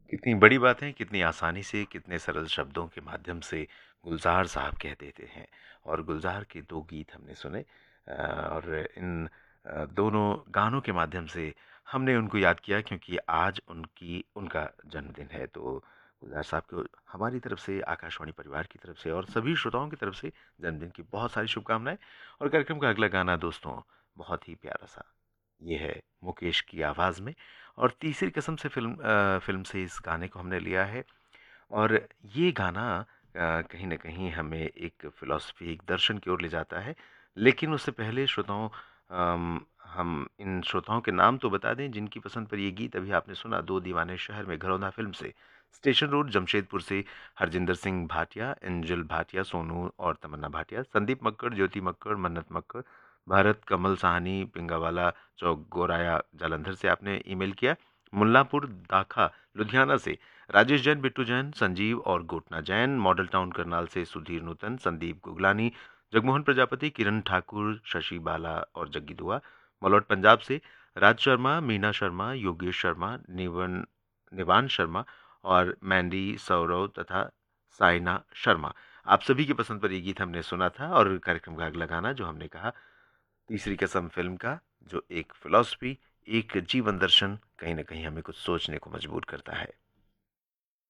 कितनी बड़ी बात है, कितनी आसानी से, कितने सरल शब्दों के माध्यम से गुलज़ार साहब कह देते हैं। और गुलज़ार के 2 गीत हमने सुने और इन दोनों गानों के माध्यम से हमने उनको याद किया क्योंकि आज उनका जन्मदिन है। तो गुलज़ार साहब को हमारी तरफ से, आकाशवाणी परिवार की तरफ से और सभी श्रोताओं की तरफ से जन्मदिन की बहुत सारी शुभकामनाएँ। और कार्यक्रम का अगला गाना दोस्तों बहुत ही प्यारा-सा, ये है मुकेश की आवाज़ में और तीसरी कसम से फ़िल्म से इस गाने को हमने लिया है। और ये गाना कहीं न कहीं हमें एक फ़िलॉसफ़ी, एक दर्शन की ओर ले जाता है। लेकिन उससे पहले श्रोताओं हम इन श्रोताओं के नाम तो बता दें जिनकी पसंद पर ये गीत अभी आपने सुना, दो दीवाने शहर में घरौंदा फ़िल्म से। स्टेशन रोड जमशेदपुर से हरजिंदर सिंह भाटिया, एंजल भाटिया, सोनू और तमन्ना भाटिया, संदीप मक्कड़, ज्योति मक्कड़, मन्नत मक्कड़, भारत कमल साहनी, पिंगावाला चौक, गोराया, जालंधर से आपने ईमेल किया। मुल्लांपुर दाखा, लुधियाना से राजेश जैन, बिट्टू जैन, संजीव और गोटना जैन, मॉडल टाउन करनाल से सुधीर नूतन, संदीप गुगलानी, जगमोहन प्रजापति, किरण ठाकुर, शशि बाला और जग्गी दुआ, मलौट पंजाब से राज शर्मा, मीना शर्मा, योगेश शर्मा, निवान शर्मा और मैंडी, सौरव तथा साइना शर्मा। आप सभी की पसंद पर ये गीत हमने सुना था और कार्यक्रम का अगला गाना जो हमने कहा तीसरी कसम फ़िल्म का, जो एक फ़िलॉसफ़ी, एक जीवन दर्शन कहीं न कहीं हमें कुछ सोचने को मजबूर करता है।